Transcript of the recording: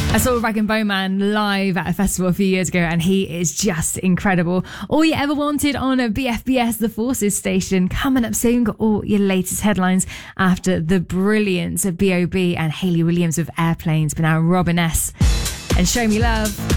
I saw Rag and Bone Man live at a festival a few years ago, and he is just incredible. All you ever wanted on a BFBS, the Forces station. Coming up soon, got all your latest headlines after the brilliance of B.O.B. and Hayley Williams of Airplanes, but now Robin S. and Show Me Love.